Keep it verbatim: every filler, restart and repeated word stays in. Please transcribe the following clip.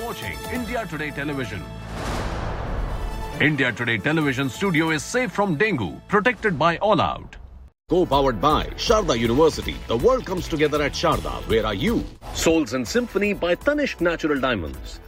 watching India Today Television. India Today Television studio is safe from dengue, protected by All Out. Co-powered by Sharda University. The world comes together at Sharda. Where are you? Souls and Symphony by Tanishq Natural Diamonds.